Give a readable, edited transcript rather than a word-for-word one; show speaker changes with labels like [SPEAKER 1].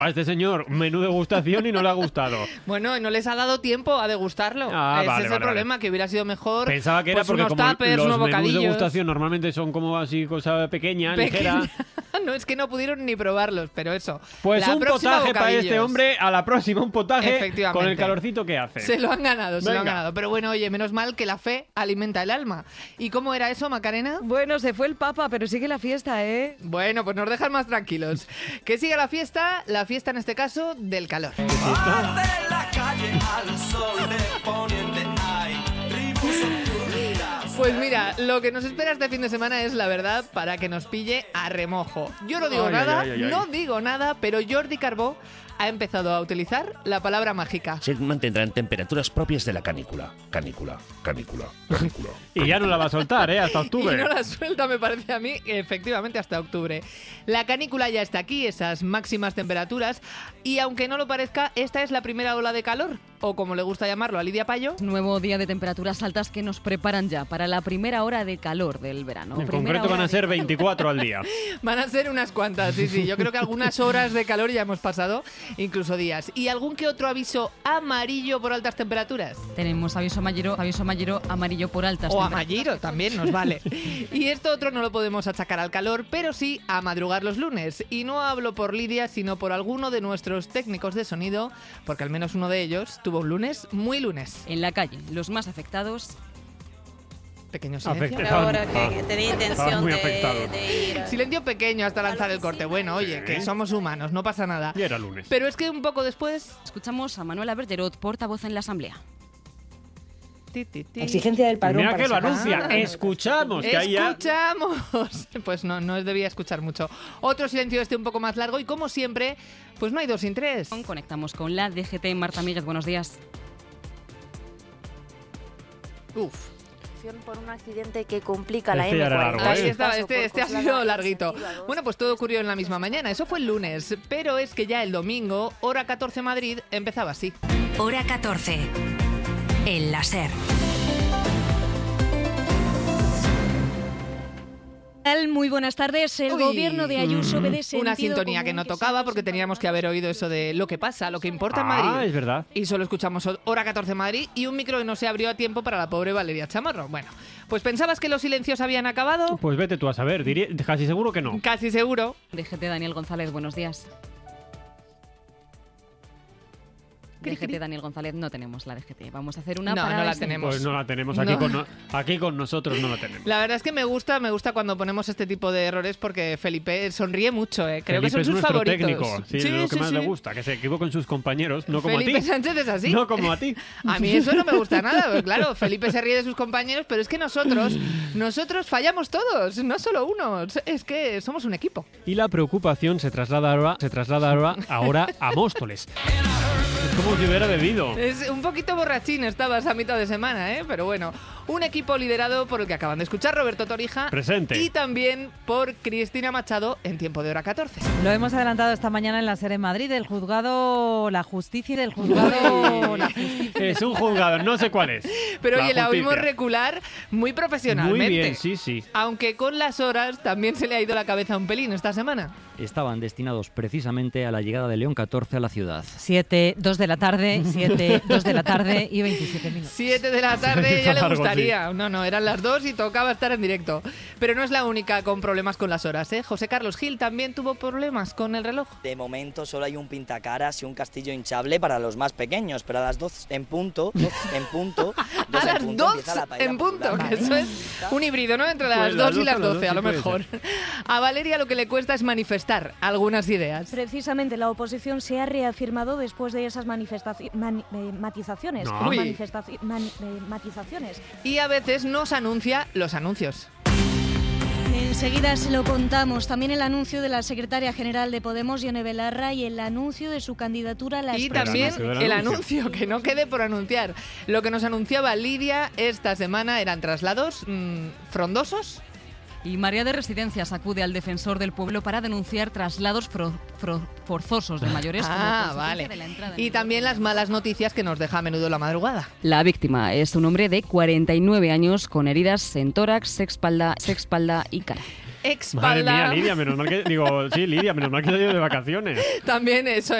[SPEAKER 1] A este señor menú degustación y no le ha gustado.
[SPEAKER 2] Bueno, no les ha dado tiempo a degustarlo. Ese es el problema, que hubiera sido mejor.
[SPEAKER 1] Pensaba que era
[SPEAKER 2] pues
[SPEAKER 1] porque
[SPEAKER 2] unos
[SPEAKER 1] como
[SPEAKER 2] tuppers,
[SPEAKER 1] los
[SPEAKER 2] unos
[SPEAKER 1] menús
[SPEAKER 2] bocadillos.
[SPEAKER 1] degustación normalmente son como así cosa pequeña, ligera.
[SPEAKER 2] No, es que no pudieron ni probarlos, pero eso.
[SPEAKER 1] Pues
[SPEAKER 2] la
[SPEAKER 1] un
[SPEAKER 2] próxima
[SPEAKER 1] potaje para este
[SPEAKER 2] bocadillos.
[SPEAKER 1] hombre, a la próxima un potaje
[SPEAKER 2] Efectivamente.
[SPEAKER 1] con el calorcito que hace.
[SPEAKER 2] Se lo han ganado, se lo han
[SPEAKER 1] Venga.
[SPEAKER 2] ganado. Pero bueno, oye, menos mal que la fe alimenta el alma. ¿Y cómo era eso, Macarena?
[SPEAKER 3] Bueno, se fue el Papa, pero sigue la fiesta, ¿eh?
[SPEAKER 2] Bueno, pues nos dejan más tranquilos. Que siga la fiesta en este caso del calor.
[SPEAKER 4] De la calle al sol de poniente hay tribus ocultas.
[SPEAKER 2] Pues mira, lo que nos espera este fin de semana es la verdad para que nos pille a remojo. Yo no digo nada, no digo nada, pero Jordi Carbó ha empezado a utilizar la palabra mágica.
[SPEAKER 5] Se mantendrán temperaturas propias de la canícula. Canícula.
[SPEAKER 1] Y ya no la va a soltar, hasta octubre.
[SPEAKER 2] Y no la suelta, me parece a mí, efectivamente, hasta octubre. La canícula ya está aquí, esas máximas temperaturas, y aunque no lo parezca, esta es la primera ola de calor, o como le gusta llamarlo a Lidia Payo.
[SPEAKER 3] Nuevo día de temperaturas altas que nos preparan ya para la primera hora de calor del verano.
[SPEAKER 1] En
[SPEAKER 3] Primera
[SPEAKER 1] concreto van
[SPEAKER 3] hora
[SPEAKER 1] a ser
[SPEAKER 3] de-
[SPEAKER 1] 24 al día.
[SPEAKER 2] Van a ser unas cuantas, sí. Yo creo que algunas horas de calor ya hemos pasado, incluso días. ¿Y algún que otro aviso amarillo por altas temperaturas?
[SPEAKER 3] Tenemos aviso amarillo, amarillo por altas
[SPEAKER 2] O
[SPEAKER 3] temperaturas.
[SPEAKER 2] amalliro, también nos vale. Y esto otro no lo podemos achacar al calor, pero sí a madrugar los lunes. Y no hablo por Lidia, sino por alguno de nuestros técnicos de sonido, porque al menos uno de ellos tuvo un lunes muy lunes.
[SPEAKER 3] En la calle, los más afectados.
[SPEAKER 2] Pequeño silencio.
[SPEAKER 1] Afectado.
[SPEAKER 6] Ahora que tenía intención
[SPEAKER 1] muy
[SPEAKER 6] de
[SPEAKER 1] afectado.
[SPEAKER 6] ir.
[SPEAKER 2] Silencio pequeño hasta lanzar el corte. Bueno, oye, que somos humanos, no pasa nada.
[SPEAKER 1] Y era lunes.
[SPEAKER 2] Pero es que un poco después...
[SPEAKER 3] Escuchamos a Manuela Bergerot, portavoz en la Asamblea.
[SPEAKER 7] Exigencia del padrón.
[SPEAKER 1] Mira
[SPEAKER 7] para
[SPEAKER 1] que lo
[SPEAKER 7] sacar-
[SPEAKER 1] anuncia. Escuchamos que ahí ya...
[SPEAKER 2] ¡Escuchamos! Pues no debía escuchar mucho. Otro silencio un poco más largo y como siempre, pues no hay 2 sin 3.
[SPEAKER 3] Conectamos con la DGT. Marta Míguez, buenos días.
[SPEAKER 2] Uf.
[SPEAKER 6] Por un accidente que complica la
[SPEAKER 1] Este ya era
[SPEAKER 6] M40.
[SPEAKER 1] largo,
[SPEAKER 2] Ahí
[SPEAKER 1] ¿eh?
[SPEAKER 2] está, este ha sido larguito. Bueno, pues todo ocurrió en la misma mañana. Eso fue el lunes. Pero es que ya el domingo, hora 14 Madrid, empezaba así.
[SPEAKER 8] Hora 14. El láser.
[SPEAKER 9] Muy buenas tardes. El
[SPEAKER 2] Uy.
[SPEAKER 9] gobierno de Ayuso ve de
[SPEAKER 2] Una
[SPEAKER 9] sentido
[SPEAKER 2] sintonía
[SPEAKER 9] común
[SPEAKER 2] que no tocaba porque teníamos que haber oído eso de lo que pasa, lo que importa en Madrid.
[SPEAKER 1] Ah, es verdad.
[SPEAKER 2] Y solo escuchamos hora 14 Madrid y un micro que no se abrió a tiempo para la pobre Valeria Chamorro. Bueno, pues ¿pensabas que los silencios habían acabado?
[SPEAKER 1] Pues vete tú a saber, casi seguro que no.
[SPEAKER 2] Casi seguro.
[SPEAKER 3] DGT Daniel González, buenos días. DGT Daniel González, no tenemos la DGT. Vamos a hacer una
[SPEAKER 2] No,
[SPEAKER 3] para
[SPEAKER 2] no la
[SPEAKER 3] este-
[SPEAKER 2] tenemos.
[SPEAKER 1] Pues no la tenemos
[SPEAKER 2] No.
[SPEAKER 1] aquí con nosotros, no la tenemos.
[SPEAKER 2] La verdad es que me gusta cuando ponemos este tipo de errores porque Felipe sonríe mucho, ¿eh? Creo
[SPEAKER 1] Felipe
[SPEAKER 2] que son
[SPEAKER 1] es
[SPEAKER 2] sus
[SPEAKER 1] nuestro
[SPEAKER 2] favoritos.
[SPEAKER 1] técnico, sí, es lo que más le gusta, que se equivoque con sus compañeros, no como
[SPEAKER 2] Felipe
[SPEAKER 1] a ti.
[SPEAKER 2] Sánchez es así.
[SPEAKER 1] No como a ti.
[SPEAKER 2] A mí eso no me gusta nada, porque claro, Felipe se ríe de sus compañeros, pero es que nosotros fallamos todos, no solo uno, es que somos un equipo.
[SPEAKER 1] Y la preocupación se traslada ahora a Móstoles. Es como si hubiera bebido.
[SPEAKER 2] Es un poquito borrachín estabas a mitad de semana, ¿eh? Pero bueno, un equipo liderado por el que acaban de escuchar, Roberto Torija.
[SPEAKER 1] Presente.
[SPEAKER 2] Y también por Cristina Machado en tiempo de hora 14.
[SPEAKER 10] Lo hemos adelantado esta mañana en la SER en Madrid, la justicia.
[SPEAKER 1] Es un juzgado, no sé cuál es.
[SPEAKER 2] Pero
[SPEAKER 1] La
[SPEAKER 2] oye, la
[SPEAKER 1] justicia.
[SPEAKER 2] oímos recular muy profesionalmente.
[SPEAKER 1] Muy bien, sí.
[SPEAKER 2] Aunque con las horas también se le ha ido la cabeza un pelín esta semana.
[SPEAKER 11] Estaban destinados precisamente a la llegada de León 14 a la ciudad.
[SPEAKER 10] 2 de la tarde y 27 minutos.
[SPEAKER 2] 7 de la
[SPEAKER 1] Se
[SPEAKER 2] tarde
[SPEAKER 1] hizo
[SPEAKER 2] ya le
[SPEAKER 1] largo,
[SPEAKER 2] gustaría. No, eran las 2 y tocaba estar en directo. Pero no es la única con problemas con las horas, ¿eh? José Carlos Gil también tuvo problemas con el reloj.
[SPEAKER 12] De momento solo hay un pintacaras y un castillo hinchable para los más pequeños, pero a las 2 en punto,
[SPEAKER 2] A las 2 en punto, que eso es un híbrido, ¿no? Entre las 2 y las 12, a lo mejor. A Valeria lo que le cuesta es manifestar algunas ideas.
[SPEAKER 9] Precisamente la oposición se ha reafirmado después de esas matizaciones.
[SPEAKER 2] No. Uy.
[SPEAKER 9] Matizaciones.
[SPEAKER 2] Y a veces nos anuncia los anuncios.
[SPEAKER 9] Enseguida se lo contamos. También el anuncio de la secretaria general de Podemos, Ione Belarra, y el anuncio de su candidatura a la
[SPEAKER 2] Y también el anuncio, que no quede por anunciar. Lo que nos anunciaba Lidia esta semana eran traslados frondosos.
[SPEAKER 3] Y María de Residencias acude al defensor del pueblo para denunciar traslados forzosos de mayores. como consecuencia
[SPEAKER 2] Vale.
[SPEAKER 3] de la entrada en
[SPEAKER 2] Y también las malas noticias que nos deja a menudo la madrugada.
[SPEAKER 3] La víctima es un hombre de 49 años con heridas en tórax, espalda y cara.
[SPEAKER 2] espalda.
[SPEAKER 1] Madre mía, Lidia, menos mal que... Digo, sí, Lidia, menos mal que he ido de vacaciones.
[SPEAKER 2] También eso,